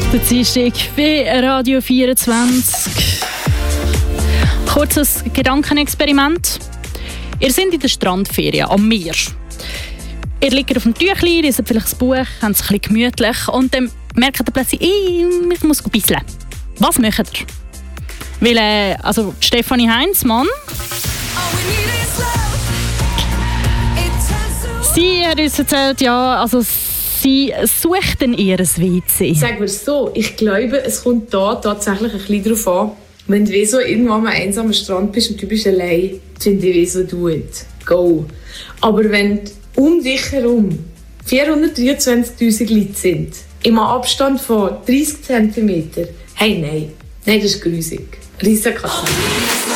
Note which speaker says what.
Speaker 1: Der Dienstag für Radio 24. Kurzes Gedankenexperiment. Ihr seid in der Strandferien am Meer. Ihr liegt auf dem Tüchlein, lest vielleicht ein Buch, habt es ein bisschen gemütlich und dann merkt ihr plötzlich, ich muss bisseln. Was macht ihr? Weil, Stefanie Heinzmann, sie hat uns erzählt, sie sucht dann eher ein WC.
Speaker 2: Sagen wir es so, ich glaube, es kommt da tatsächlich ein bisschen darauf an, wenn du so irgendwo am einsamen Strand bist und du bist allein, finde ich, so do it, go. Aber wenn um dich herum 423'000 Leute sind, im Abstand von 30 cm, hey, nein, das ist grusig. Risikokasse.